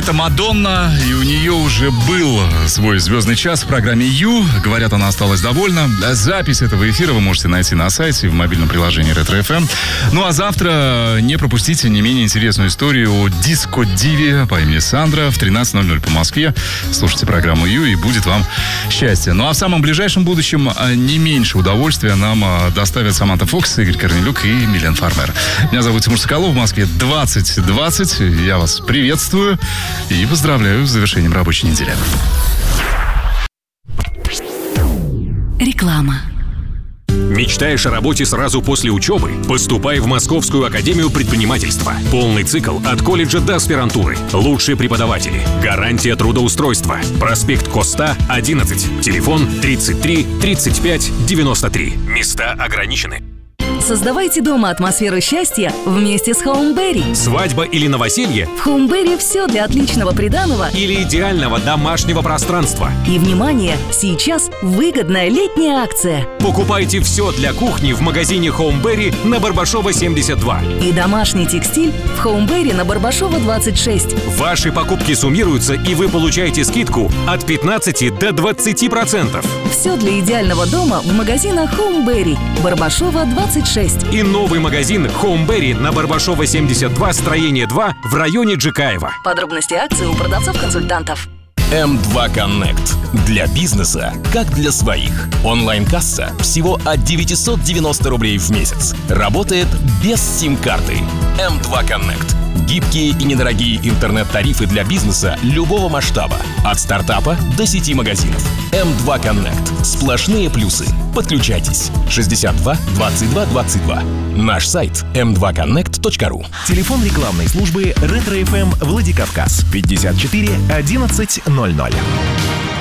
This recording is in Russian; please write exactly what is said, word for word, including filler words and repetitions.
Это Мадонна, и у нее уже был свой звездный час в программе Ю. Говорят, она осталась довольна. Запись этого эфира вы можете найти на сайте в мобильном приложении Ретро эф эм. Ну а завтра не пропустите не менее интересную историю о диско-диве по имени Сандра в тринадцать ноль ноль по Москве. Слушайте программу Ю, и будет вам счастье. Ну а в самом ближайшем будущем не меньше удовольствия нам доставят Саманта Фокс, Игорь Корнелюк и Милен Фармер. Меня зовут Тимур Соколов, в Москве двадцать двадцать. Я вас приветствую и поздравляю с завершением рабочей недели. Реклама. Мечтаешь о работе сразу после учебы? Поступай в Московскую академию предпринимательства. Полный цикл от колледжа до аспирантуры. Лучшие преподаватели. Гарантия трудоустройства. Проспект Коста, одиннадцать. Телефон тридцать три тридцать пять девяносто три. Места ограничены. Создавайте дома атмосферу счастья вместе с Хоумберри. Свадьба или новоселье? В Хоумберри все для отличного приданого или идеального домашнего пространства. И, внимание, сейчас выгодная летняя акция. Покупайте все для кухни в магазине Хоумберри на Барбашова семьдесят два. И домашний текстиль в Хоумберри на Барбашова двадцать шесть. Ваши покупки суммируются, и вы получаете скидку от пятнадцати до двадцати процентов. Все для идеального дома в магазинах Хоумберри, Барбашова двадцать шесть. И новый магазин Хоумберри на Барбашова семьдесят два, строение два в районе Джикаева. Подробности акции у продавцов-консультантов. эм два Connect. Для бизнеса, как для своих. Онлайн-касса всего от девятьсот девяносто рублей в месяц. Работает без сим-карты. эм два Connect. Гибкие и недорогие интернет-тарифы для бизнеса любого масштаба. От стартапа до сети магазинов. эм два Connect. Сплошные плюсы. Подключайтесь. шестьдесят два двадцать два двадцать два. Наш сайт эм два коннект точка ру. Телефон рекламной службы Ретро эф эм Владикавказ пятьдесят четыре одиннадцать ноль ноль.